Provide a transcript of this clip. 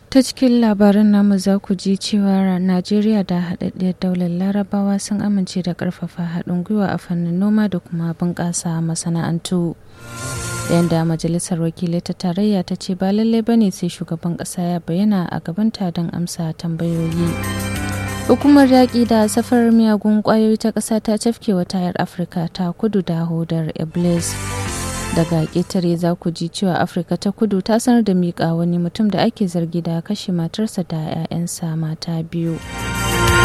Ta cikin labaran namu za ku ji cewa Najeriya da haɗaɗɗiyar daular Larabawa sun amince da ƙarfafa haɗin gwiwa a fannin noma da kuma bunƙasa masana'antu. Yanda Majalisar Wakilai ta Tarayya ta ce ba lallai ba ne sai shugaban ƙasa ya bayyana a gabanta don amsa tambayoyi. Hukumar yaƙi da safarar miyagun ƙwayoyi ta ƙasa ta cafke wata 'yar Afirka ta kudu da hodar Iblis. Daga ƙetare za ku ji cewa Afirka ta kudu ta sanar da miƙa wani mutum da ake zargi da kashe matarsa da 'ya'yansa mata biyu.